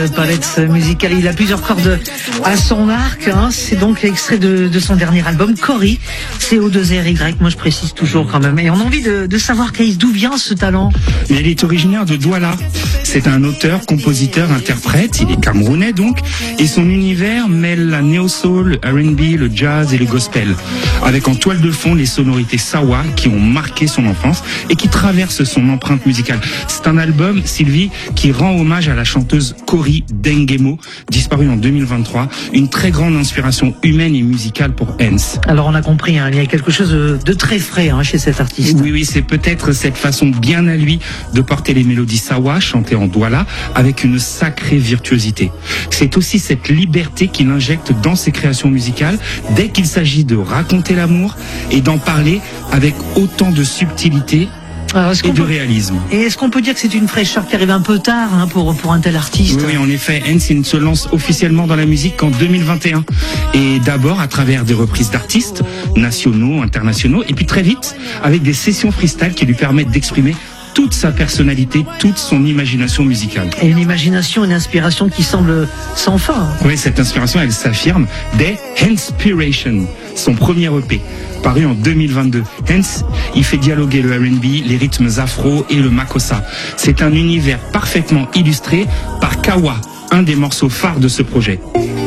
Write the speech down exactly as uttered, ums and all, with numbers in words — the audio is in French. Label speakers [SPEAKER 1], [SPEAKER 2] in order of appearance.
[SPEAKER 1] Palette musicale, il a plusieurs cordes à son arc, hein. C'est donc l'extrait de, de son dernier album, Cory, C O deux R Y, moi je précise toujours quand même. Et on a envie de, de savoir, Keïs, d'où vient ce talent?
[SPEAKER 2] Il est originaire de Douala. C'est un auteur, compositeur, interprète, il est camerounais donc, et son univers mêle la néo-soul, R and B, le jazz et le gospel, avec en toile de fond les sonorités Sawa qui ont marqué son enfance et qui traversent son empreinte musicale. C'est un album, Sylvie, qui rend hommage à la chanteuse Cory Dengemo, disparue en deux mille vingt-trois, une très grande inspiration humaine et musicale pour Hens.
[SPEAKER 1] Alors on a compris, hein, il y a quelque chose de très frais hein, chez cet artiste.
[SPEAKER 2] Oui, oui, c'est peut-être cette façon bien à lui de porter les mélodies Sawa, chantées en Douala, avec une sacrée virtuosité. C'est aussi cette liberté qu'il injecte dans ses créations musicales, dès qu'il s'agit de raconter l'amour et d'en parler avec autant de subtilité Alors, et de
[SPEAKER 1] peut...
[SPEAKER 2] réalisme.
[SPEAKER 1] Et est-ce qu'on peut dire que c'est une fraîcheur qui arrive un peu tard hein, pour, pour un tel artiste?
[SPEAKER 2] Oui, oui, en effet, Hens se lance officiellement dans la musique qu'en deux mille vingt et un. Et d'abord à travers des reprises d'artistes nationaux, internationaux, et puis très vite avec des sessions freestyle qui lui permettent d'exprimer toute sa personnalité, toute son imagination musicale.
[SPEAKER 1] Et une imagination, une inspiration qui semble sans fin.
[SPEAKER 2] Oui, cette inspiration, elle s'affirme dès Henspiration, son premier E P, paru en deux mille vingt-deux. Hens, il fait dialoguer le R and B, les rythmes afro et le makossa. C'est un univers parfaitement illustré par Kawa, un des morceaux phares de ce projet.